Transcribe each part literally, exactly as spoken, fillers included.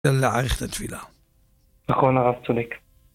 להעריך את התפילה. נכון, הרב צודק.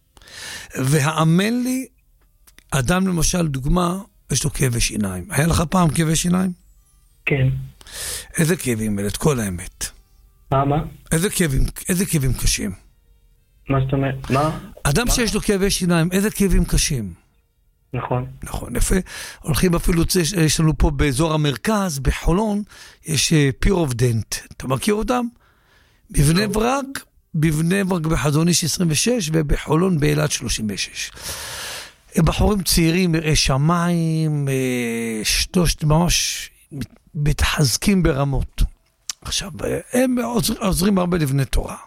והאמן לי, אדם למשל, דוגמה, יש לו כאבי שיניים. היה לך פעם כאבי שיניים? כן. איזה כאבים אלה? את כל האמת. מה, מה? איזה כאבים, איזה כאבים קשים? מה זאת אומרת? מה? אדם מה? שיש לו כאבי שיניים, איזה כאבים קשים? נכון. נכון, יפה. הולכים אפילו, יש לנו פה באזור המרכז, בחולון, יש פיר אוף דנט. אתה מכיר אותם? בבני ברק, בבני ברק בחזון איש עשרים ושש, ובחולון באילת שלושים ושש. בחורים צעירים, מראה שמיים, שלושת ממש מתחזקים ברמות. עכשיו, הם עוזרים הרבה לבני תורה.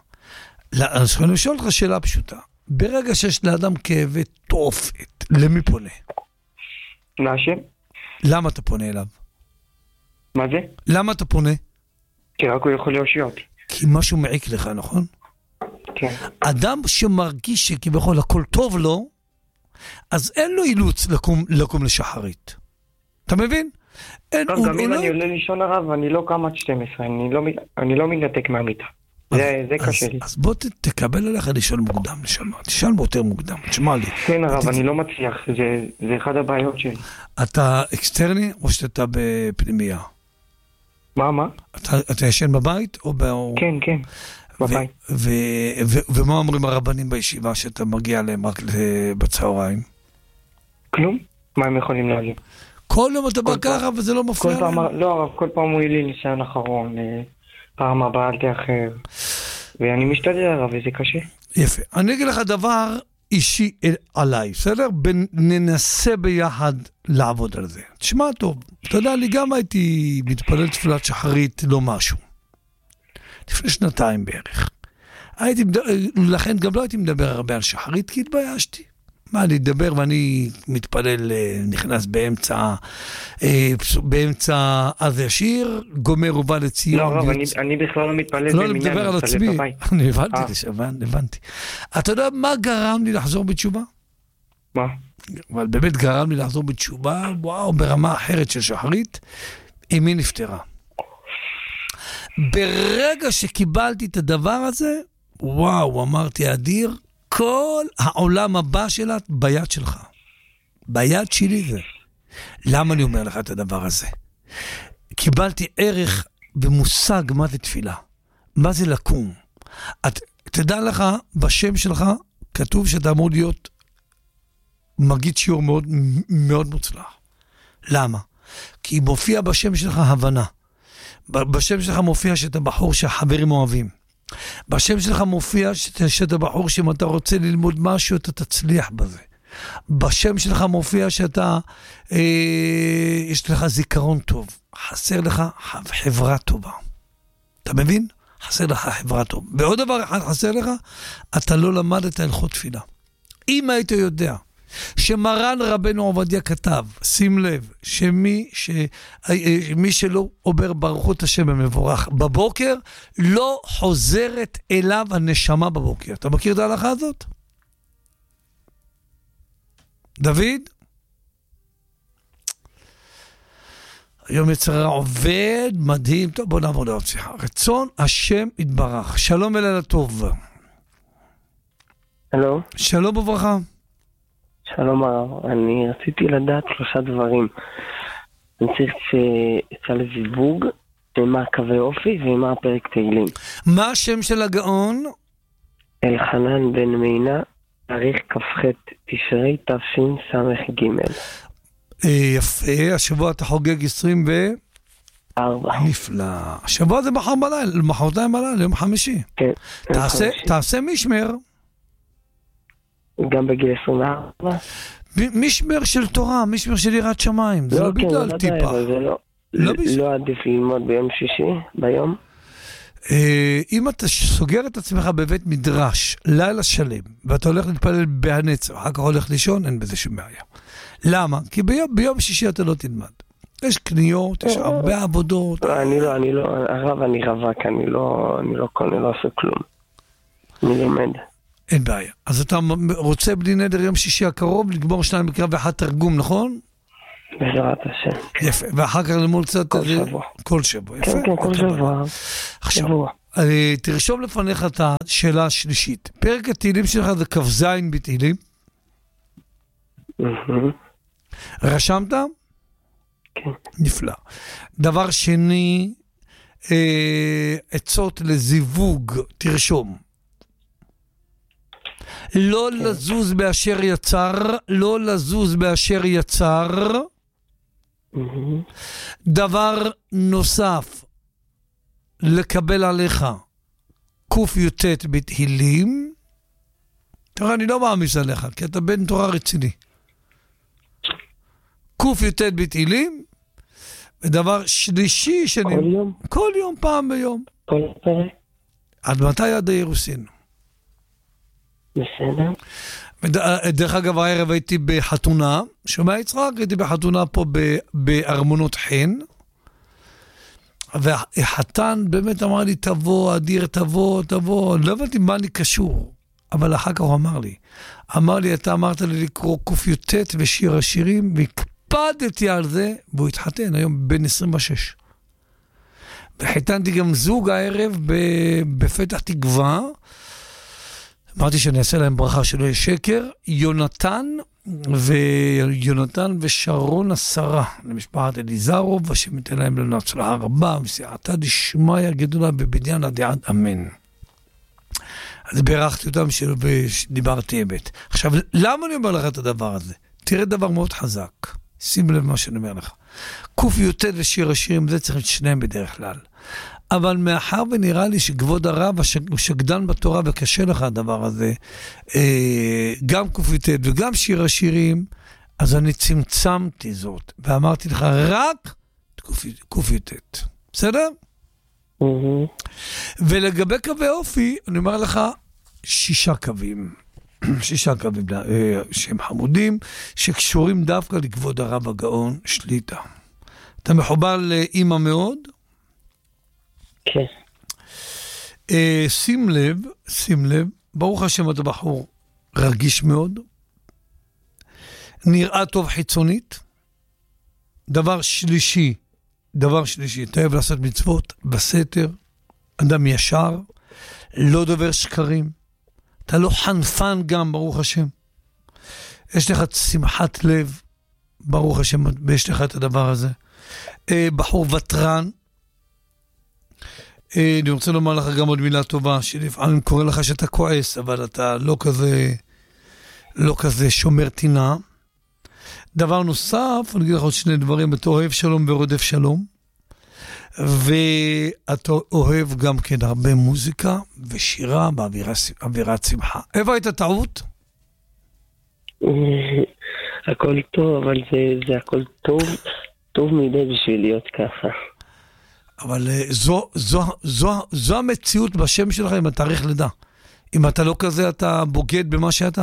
אז אני שואל אותך שאלה פשוטה. ברגע שיש לאדם כאבי תופת, למי פונה? להשם. למה אתה פונה אליו? מה זה? למה אתה פונה? כי רק הוא יכול להושיע אותי. כי משהו מעיק לך, נכון? כן. אדם שמרגיש שכביכול הכל טוב לו, אז אין לו אילוץ לקום, לקום לשחרית. אתה מבין? אין, טוב, הוא, גם הוא אם לא... אני עולה לישון הרב, אני לא קם עד שתים עשרה, אני לא, אני לא מתנתק מהמיטה. זה, זה קשה לי. אז בוא ת, תקבל עליך לישון מוקדם, נשמע. תשאל יותר מוקדם, תשמע לי. כן הרב, ת... אני לא מצליח, זה, זה אחד הבעיות שלי. אתה אקסטרני או שאתה בפנימייה? מה, מה? אתה, אתה ישן בבית או ב... כן, כן, בבית. ו- ו- ו- ומה אומרים הרבנים בישיבה שאתה מגיע להם רק בצהריים? כלום? מה הם יכולים להגיד? כל יום אתה בא ככה וזה לא מפריע כל פעם, להם? לא הרב, כל פעם הוא יהיה לי ניסיון אחרון, פעם הבאה אל תאחר. ואני משתדל הרב, וזה קשה. יפה. אני אגיד לך דבר אישי עליי, בסדר? ננסה ביחד לעבוד על זה. תשמע טוב, אתה יודע, אני גם הייתי מתפלל תפילת שחרית, לא משהו. לפני שנתיים בערך. הייתי, לכן גם לא הייתי מדבר הרבה על שחרית, כי התביישתי. מה, אני אדבר ואני מתפלל, נכנס באמצע, באמצע אז ישיר, גומר ובא לציון. לא, רב, אני, אני בכלל לא מתפלל. לא, אני מדבר על עצמי. אני הבנתי, הבנתי. אתה יודע מה גרם לי לחזור בתשובה? מה? אבל באמת גרם לי לחזור בתשובה, וואו, ברמה אחרת של שחרית, אמי נפטרה. ברגע שקיבלתי את הדבר הזה, וואו, אמרתי, אדיר, כל העולם הבא שלה ביד שלך. ביד שלי זה. למה אני אומר לך את הדבר הזה? קיבלתי ערך ומושג מה זה תפילה. מה זה לקום. את, תדע לך, בשם שלך כתוב שאתה אמור להיות מגיד שיעור מאוד, מאוד מוצלח. למה? כי מופיע בשם שלך הבנה. בשם שלך מופיע שאתה בחור שהחברים אוהבים. בשם שלך מופיע שאתה, שאתה בחור שאם אתה רוצה ללמוד משהו אתה תצליח בזה. בשם שלך מופיע שאתה אה, יש לך זיכרון טוב. חסר לך חברה טובה. אתה מבין? חסר לך חברה טובה. ועוד דבר אחד חסר לך, אתה לא למדת הלכות תפילה. אם היית יודע שמרן רבנו עובדיה כתב, שים לב, שמי ש... מי שלא אומר ברכות השם המבורך בבוקר, לא חוזרת אליו הנשמה בבוקר. אתה מכיר את ההלכה הזאת? דוד? היום יצרה עובד מדהים. טוב, בוא נעבור לעוד שיחה. רצון השם יתברך. שלום ולילה טוב. הלו? שלום וברכה. שלום הרב, אני רציתי לדעת שלושה דברים. אני צריך שיצא לזיווג, מה קווי אופי ומה הפרק תהילים. מה השם של הגאון? אלחנן בן מינה, תאריך כ"ח תשרי תשס"ג. יפה, השבוע אתה חוגג עשרים וארבע. נפלא. השבוע זה מחר בלילה, מחרתיים בלילה, יום חמישי. כן. תעשה משמר. גם בגיל עשרים וארבע? משמר של תורה, משמר של יראת שמיים. זה לא בגלל טיפה. לא עדיף ללמוד ביום שישי, ביום? אם אתה סוגר את עצמך בבית מדרש, לילה שלם, ואתה הולך להתפלל בהנצר, אחר כך הולך לישון, אין בזה שום בעיה. למה? כי ביום שישי אתה לא תלמד. יש קניות, יש הרבה עבודות. אני לא, אני לא, הרב אני רווק, אני לא, אני לא קונה, לא עושה כלום. אני לומד. אין בעיה. אז אתה רוצה בלי נדר יום שישי הקרוב לגמור שניים מקרא ואחד תרגום, נכון? בעזרת השם. יפה. ואחר כך למול קצת... כל שבוע. כל שבוע, יפה. כן, כן, כל שבוע. עכשיו, תרשום לפניך את השאלה השלישית. פרק התהילים שלך זה כ"ז בתהילים? רשמת? כן. נפלא. דבר שני, עצות לזיווג, תרשום. לא לזוז באשר יצר, לא לזוז באשר יצר. דבר נוסף, לקבל עליך קוף יוטט בתהילים. תראה, אני לא מאמיס עליך, כי אתה בן תורה רציני. קוף יוטט בתהילים. ודבר שלישי שאני... כל יום? כל יום, פעם ביום. כל פרק? עד מתי עד האירוסין? בסדר. דרך אגב, הערב הייתי בחתונה, שומע יצחק? הייתי בחתונה פה בארמונות חן, והחתן באמת אמר לי, תבוא, אדיר, תבוא, תבוא, לא הבנתי מה לי קשור, אבל אחר כך הוא אמר לי, אמר לי, אתה אמרת לי לקרוא קוף יוטט ושיר השירים, והקפדתי על זה, והוא התחתן היום בן עשרים ושש. וחיתנתי גם זוג הערב בפתח תקווה, אמרתי שאני אעשה להם ברכה שלא יהיה שקר, יונתן ויונתן ושרון השרה, למשפחת אליזרוב, השם ייתן להם לנו הצלחה רבה, וסייעתא דשמיא גדולה בבניין עד עד אמן. אז בירכתי אותם ודיברתי אמת. עכשיו, למה אני אומר לך את הדבר הזה? תראה דבר מאוד חזק, שים לב מה שאני אומר לך. קוף יוטט ושיר השירים, זה צריך את שניהם בדרך כלל. אבל מאחר ונראה לי שכבוד הרב הוא שקדן בתורה וקשה לך הדבר הזה, גם קוף יוטט וגם שיר השירים, אז אני צמצמתי זאת, ואמרתי לך רק קוף יוטט. בסדר? ולגבי קווי אופי, אני אומר לך שישה קווים, שישה קווים שהם חמודים, שקשורים דווקא לכבוד הרב הגאון שליטה. אתה מחובר לאמא מאוד? כן. שים לב, שים לב, ברוך השם אתה בחור רגיש מאוד, נראה טוב חיצונית, דבר שלישי, דבר שלישי, אתה אוהב לעשות מצוות בסתר, אדם ישר, לא דובר שקרים, אתה לא חנפן גם, ברוך השם, יש לך שמחת לב, ברוך השם, ויש לך את הדבר הזה, בחור וטרן, אני רוצה לומר לך גם עוד מילה טובה, שלפעמים קורא לך שאתה כועס, אבל אתה לא כזה, לא כזה שומר טינה. דבר נוסף, אני אגיד לך עוד שני דברים, אתה אוהב שלום ורודף שלום, ואתה אוהב גם כן הרבה מוזיקה ושירה באווירת שמחה. איפה הייתה טעות? הכל טוב, אבל זה, זה הכל טוב, טוב מדי בשביל להיות ככה. אבל זו, זו, זו, זו המציאות בשם שלך עם התאריך לידה. אם אתה לא כזה, אתה בוגד במה שאתה.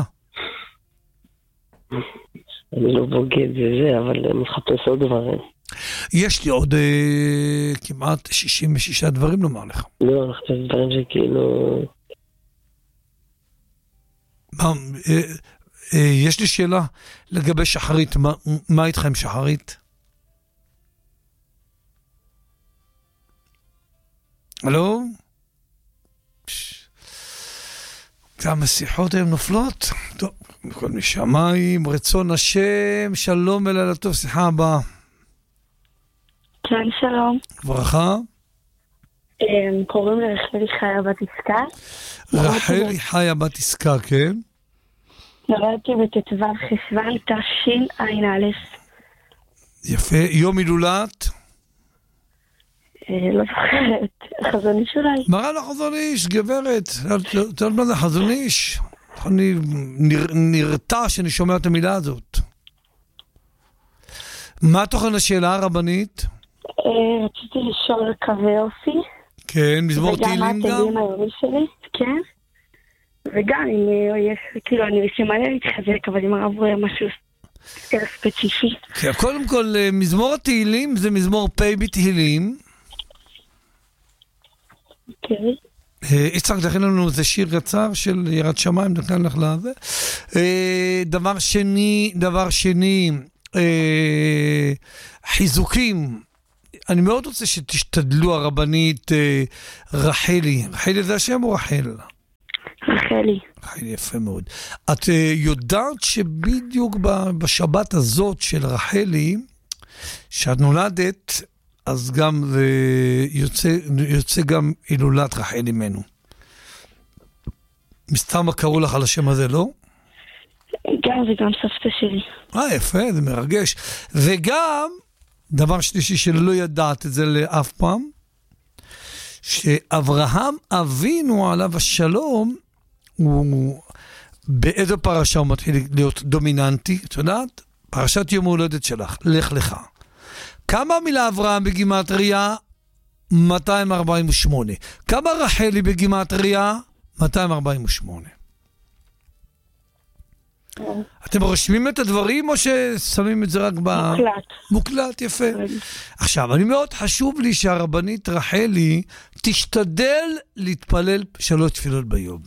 אני לא בוגד בזה, אבל אני מחפש עוד דברים. יש לי עוד אה, כמעט שישים ושישה דברים לומר לך. לא, אני מחפש דברים שכאילו... מה, אה, אה, יש לי שאלה לגבי שחרית. מה, מה איתך עם שחרית? הלו? גם השיחות הן נופלות. טוב, מכל משמיים, רצון השם, שלום אלה לטוב, שיחה הבאה. כן, שלום. ברכה. קוראים לרחלי חיה בת עסקה. רחלי חיה בת עסקה, כן. נולדתי בט"ו חשוון תשע"א. יפה, יום הילולת? לא זוכרת, חזון איש אולי. מרן החזון איש, גברת, אתה יודעת מה זה חזון איש? אני נרתע שאני שומע את המילה הזאת. מה תוכן השאלה הרבנית? רציתי לשאול קווי אופי. כן, מזמור תהילים גם? וגם מה התהילים היומי שלי, כן. וגם אם יש, כאילו, אני שמעלה להתחזק, אבל אם הרב רואה משהו יותר ספציפי. כן, קודם כל, מזמור התהילים זה מזמור פ' בתהילים. אוקיי. יצחק, תכין לנו איזה שיר קצר של יראת שמיים, נתן לך לזה. דבר שני, דבר שני, חיזוקים, אני מאוד רוצה שתשתדלו הרבנית אה, רחלי. רחלי זה השם או רחל? רחלי. רחלי, יפה מאוד. את אה, יודעת שבדיוק בשבת הזאת של רחלי, שאת נולדת, אז גם זה יוצא, יוצא גם הילולת רחל אמנו. מסתם מה קראו לך על השם הזה, לא? גם וגם סבתא שלי. אה, יפה, זה מרגש. וגם, דבר שלישי שלא ידעת את זה לאף פעם, שאברהם אבינו עליו השלום, הוא באיזו פרשה הוא מתחיל להיות דומיננטי, את יודעת? פרשת יום הולדת שלך, לך לך. כמה מילה אברהם בגימטריה? מאתיים ארבעים ושמונה. כמה רחלי בגימטריה? מאתיים ארבעים ושמונה. אתם רושמים את הדברים או ששמים את זה רק ב... מוקלט. מוקלט, יפה. עכשיו, אני מאוד חשוב לי שהרבנית רחלי תשתדל להתפלל שלוש תפילות ביום.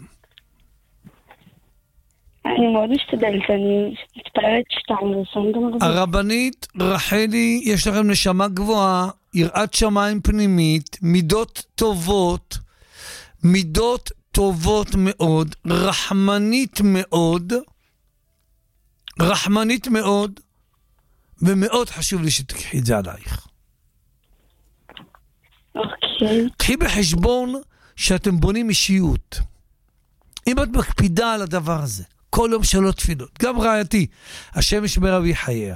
אני מאוד משתדלת, אני מתפללת שתיים ולפעמים גם הרבה. הרבנית רחלי, יש לכם נשמה גבוהה, יראת שמיים פנימית, מידות טובות, מידות טובות מאוד, רחמנית מאוד, רחמנית מאוד, ומאוד חשוב לי שתקחי את זה עלייך. אוקיי. קחי בחשבון שאתם בונים אישיות. אם את מקפידה על הדבר הזה, כל יום שלוש תפילות, גם רעייתי, השם ישמר אבי חייה,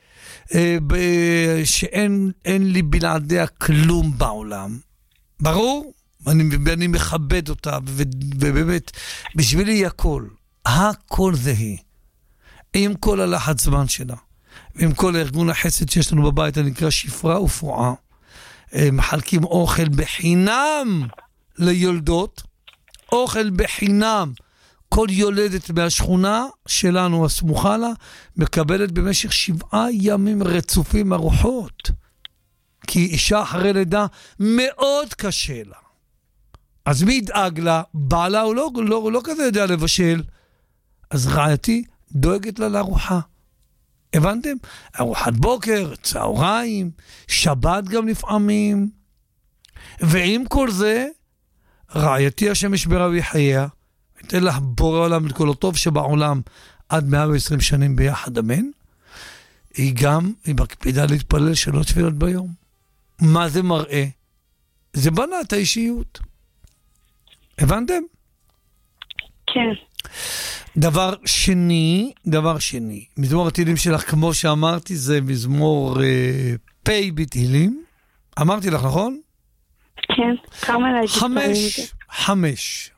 שאין אין לי בלעדיה כלום בעולם, ברור? אני, אני מכבד אותה, ובאמת, בשבילי היא הכל, הכל זה היא. עם כל הלחץ זמן שלה, ועם כל הארגון החסד שיש לנו בבית, הנקרא שפרה ופרועה, מחלקים אוכל בחינם ליולדות, אוכל בחינם, כל יולדת מהשכונה שלנו הסמוכה לה, מקבלת במשך שבעה ימים רצופים ארוחות, כי אישה אחרי לידה מאוד קשה לה. אז מי ידאג לה? בעלה הוא לא, לא, לא כזה יודע לבשל, אז רעייתי דואגת לה לארוחה. הבנתם? ארוחת בוקר, צהריים, שבת גם לפעמים. ועם כל זה, רעייתי השם ישמר אבי חייה, ותן לך בורא עולם את כל הטוב שבעולם עד מאה ועשרים שנים ביחד, אמן. היא גם, היא מקפידה להתפלל שלוש תפילות ביום. מה זה מראה? זה בנה את האישיות. הבנתם? כן. דבר שני, דבר שני, מזמור התהילים שלך, כמו שאמרתי, זה מזמור אה, פי בתהילים. אמרתי לך, נכון? כן. כמה להגיד? חמש, חמש.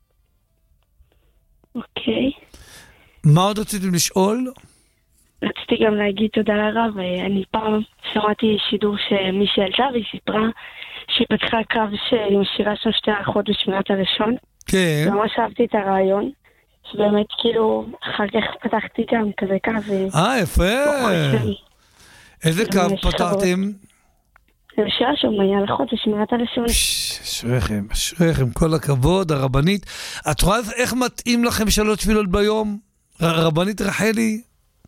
אוקיי. מה עוד רציתם לשאול? רציתי גם להגיד תודה לרב. אני פעם שמעתי שידור שמישהי עלתה והיא סיפרה שהיא פתחה קו שהיא משאירה שם שתי האחות בשמירת הלשון. כן. ממש אהבתי את הרעיון. שבאמת כאילו אחר כך פתחתי גם כזה קו. אה, יפה. איזה קו פתחתם? זה בשעה שם, הלכות ושמירת הלשון. אשריכם, אשריכם, כל הכבוד, הרבנית. את רואה איך מתאים לכם שלוש תפילות ביום? רבנית רחלי?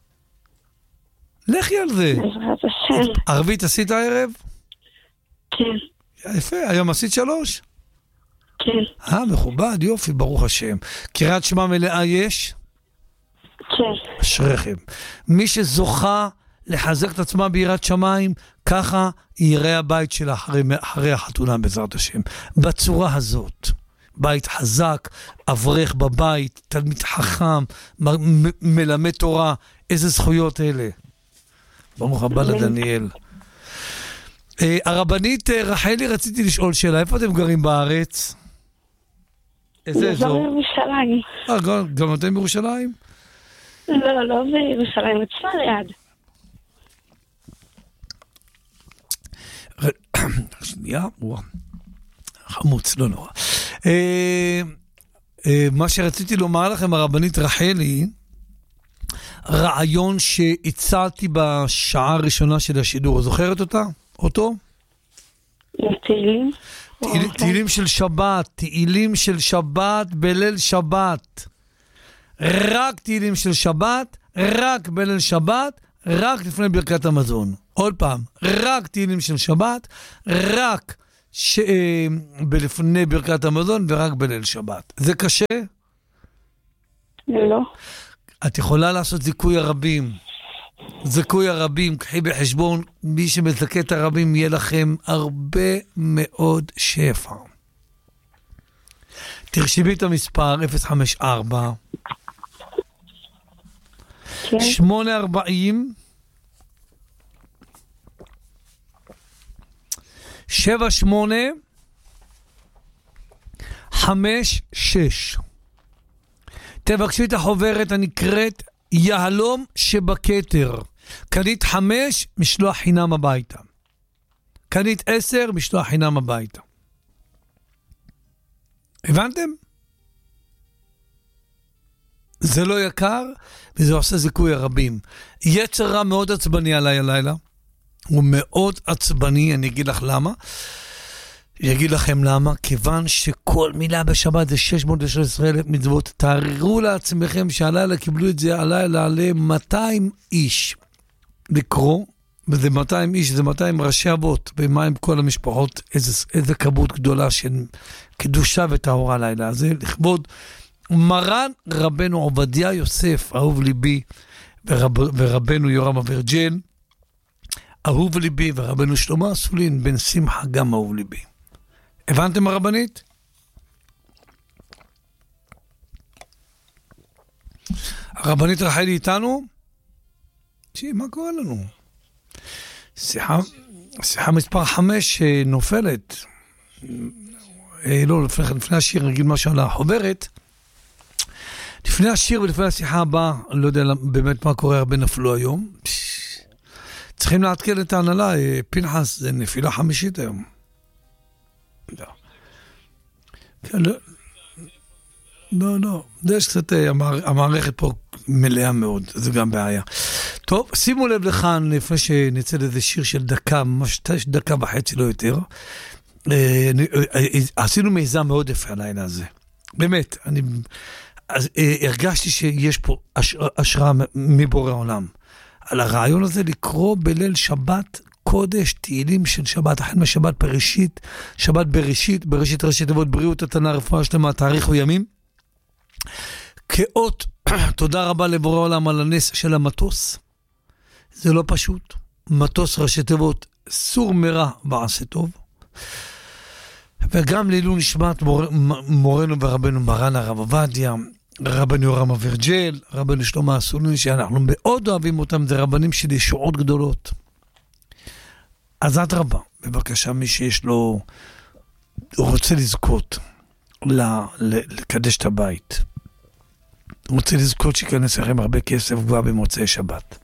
לכי על זה. בעזרת השם. ערבית עשית הערב? כן. יפה, היום עשית שלוש? כן. אה, מכובד, יופי, ברוך השם. קריאת שמע מלאה יש? כן. אשריכם. מי שזוכה לחזק את עצמה ביראת שמיים, ככה יראה הבית שלה אחרי, אחרי החתונה בעזרת השם. בצורה הזאת. בית חזק, אברך בבית, תלמיד חכם, מ- מ- מלמד תורה. איזה זכויות אלה. ברוך הבא לדניאל. Uh, הרבנית uh, רחלי, רציתי לשאול שאלה, איפה אתם גרים בארץ? איזה אזור? לא בירושלים. אה, גם, גם אתם בירושלים? לא, לא בירושלים, עצמה ליד. שנייה, וואו. חמוץ, לא נורא. Uh, uh, מה שרציתי לומר לכם, הרבנית רחלי, רעיון שהצעתי בשעה הראשונה של השידור, זוכרת אותה? אותו? תהילים? תהילים של שבת, תהילים של שבת בליל שבת. רק תהילים של שבת, רק בליל שבת, רק לפני ברכת המזון. עוד פעם, רק תהילים של שבת, רק ש... בלפני ברכת המזון ורק בליל שבת. זה קשה? לא. את יכולה לעשות זיכוי הרבים. זיכוי הרבים, קחי בחשבון, מי שמזכה את הרבים, יהיה לכם הרבה מאוד שפע. תרשמי את המספר אפס חמש ארבע כן. שמונה ארבעים שבע שמונה חמש שש. תבקשי את החוברת הנקראת יהלום שבכתר. קנית חמש, משלוח חינם הביתה. קנית עשר, משלוח חינם הביתה. הבנתם? זה לא יקר, וזה עושה זיכוי הרבים. יצר רע מאוד עצבני עליי הלילה. הוא מאוד עצבני, אני אגיד לך למה. אני אגיד לכם למה. כיוון שכל מילה בשבת זה שש מאות ושלוש עשרה אלף מצוות. תארו לעצמכם שהלילה קיבלו את זה, הלילה עלה מאתיים איש לקרוא, וזה מאתיים איש, זה מאתיים ראשי אבות, ומה עם כל המשפחות, איזה, איזה כמות גדולה של קדושה וטהרה לילה. זה לכבוד מרן רבנו עובדיה יוסף, אהוב ליבי, ורב, ורבנו יורם אברג'ל, אהוב ליבי, ורבנו שלמה אסולין, בן שמחה גם אהוב ליבי. הבנתם הרבנית? הרבנית רחלי איתנו? תשמעי, מה קורה לנו? שיחה, שיחה מספר חמש נופלת. לא, לפני, לפני השיר נגיד משהו על החוברת. לפני השיר ולפני השיחה הבאה, אני לא יודע באמת מה קורה, הרבה נפלו היום. צריכים להתקל את ההנהלה, פנחס, זה נפילה חמישית היום. לא. לא, לא, לא. יש קצת, המערכת פה מלאה מאוד, זה גם בעיה. טוב, שימו לב לכאן, לפני שנצא לאיזה שיר של דקה, ממש דקה וחצי, לא יותר. עשינו מיזם מאוד יפה הלילה הזה. באמת, אני הרגשתי שיש פה השראה מבורא עולם. על הרעיון הזה לקרוא בליל שבת קודש, תהילים של שבת, החל משבת בראשית, שבת בראשית, בראשית ראשית תיבות בריאות, התנא, רפואה שלמה, תאריך וימים. כאות, תודה רבה לבורא עולם על הנס של המטוס. זה לא פשוט. מטוס ראשי תיבות, סור מרע ועשה טוב. וגם לעילוי נשמת מור, מורנו ורבנו מרן הרב עובדיה, רבנו יורם אברג'ל, רבנו שלמה אסולין, שאנחנו מאוד אוהבים אותם, זה רבנים של ישועות גדולות. אז עד רבה, בבקשה, מי שיש לו, הוא רוצה לזכות, ל, ל, לקדש את הבית. הוא רוצה לזכות שיכנס לכם הרבה כסף כבר במוצאי שבת.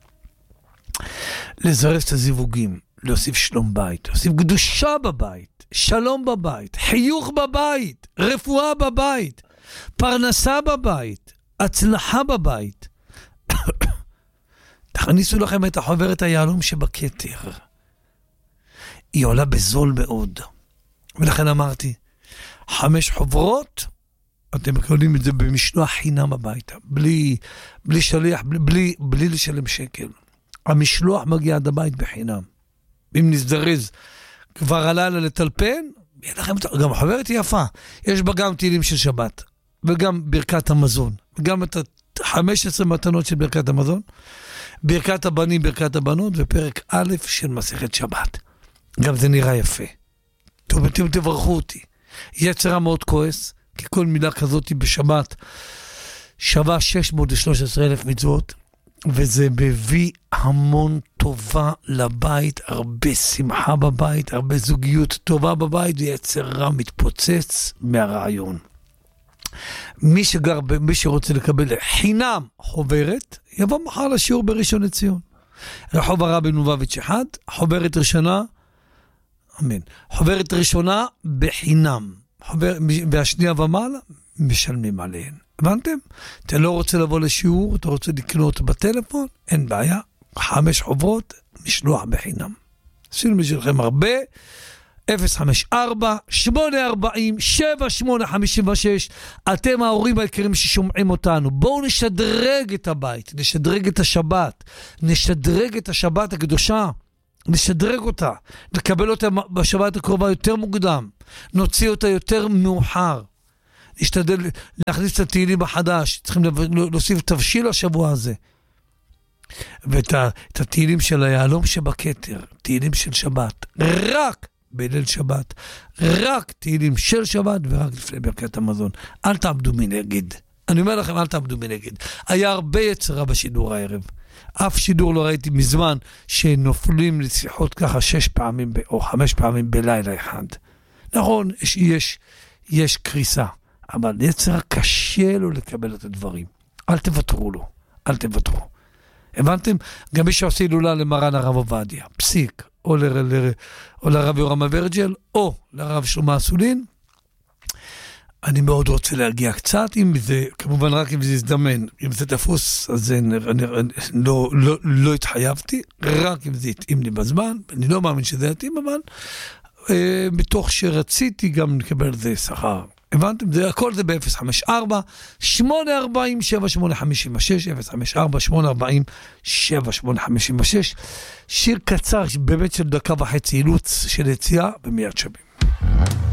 לזרז את הזיווגים, להוסיף שלום בית, להוסיף קדושה בבית, שלום בבית, חיוך בבית, רפואה בבית, פרנסה בבית, הצלחה בבית. תכניסו לכם את החוברת היהלום שבכתר. היא עולה בזול מאוד. ולכן אמרתי, חמש חוברות, אתם מקבלים את זה במשלוח חינם הביתה, בלי, בלי שליח, בלי, בלי, בלי לשלם שקל. המשלוח מגיע עד הבית בחינם. אם נזדרז כבר הלילה לטלפן, גם החוברת היא יפה. יש בה גם תהילים של שבת, וגם ברכת המזון, וגם את ה-חמש עשרה מתנות של ברכת המזון, ברכת הבנים, ברכת הבנות, ופרק א' של מסכת שבת. גם זה נראה יפה. טוב, אתם תברכו אותי. יצרה מאוד כועס, כי כל מילה כזאת בשבת שווה שש מאות ושלוש עשרה אלף מצוות, וזה מביא המון טובה לבית, הרבה שמחה בבית, הרבה זוגיות טובה בבית, ויצרה מתפוצץ מהרעיון. מי שגר, מי שרוצה לקבל חינם חוברת, יבוא מחר לשיעור בראשון לציון. רחוב הרבי נובביץ' אחד, חוברת ראשונה, אמן. חוברת ראשונה בחינם. חובר, והשנייה ומעלה, משלמים עליהן. הבנתם? אתה לא רוצה לבוא לשיעור, אתה רוצה לקנות בטלפון, אין בעיה. חמש חוברות, משלוח בחינם. עשינו בשבילכם הרבה. אפס חמש ארבע שמונה ארבעים שבע שמונה חמישים ושש. אתם ההורים היקרים ששומעים אותנו, בואו נשדרג את הבית, נשדרג את השבת, נשדרג את השבת הקדושה. נשדרג אותה, נקבל אותה בשבת הקרובה יותר מוקדם, נוציא אותה יותר מאוחר, נשתדל להכניס את התהילים החדש, צריכים להוסיף תבשיל השבוע הזה, ואת התהילים של היהלום שבכתר, תהילים של שבת, רק בליל שבת, רק תהילים של שבת ורק לפני ברכת המזון. אל תעבדו מנגד. אני אומר לכם, אל תעבדו מנגד. היה הרבה יצרה בשידור הערב. אף שידור לא ראיתי מזמן שנופלים לשיחות ככה שש פעמים או חמש פעמים בלילה אחד. נכון, יש, יש, יש קריסה, אבל יצרה קשה לו לקבל את הדברים. אל תוותרו לו, אל תוותרו. הבנתם? גם מי שעושה הילולה למרן הרב עובדיה, פסיק, או, ל, ל, או לרב יורם אברג'ל, או לרב שלמה אסולין, אני מאוד רוצה להגיע קצת, אם זה, כמובן רק אם זה יזדמן, אם זה תפוס, אז אני, אני, אני לא, לא, לא התחייבתי, רק אם זה יתאים לי בזמן, אני לא מאמין שזה יתאים, אבל אה, מתוך שרציתי גם לקבל זה שכר. הבנתם? זה, הכל זה ב-אפס חמש ארבע שמונה ארבעים שבע שמונה חמישים ושש, אפס חמש ארבע שמונה ארבעים שבע שמונה חמישים ושש, שיר קצר, באמת של דקה וחצי, אילוץ של יציאה, ומיד שבים.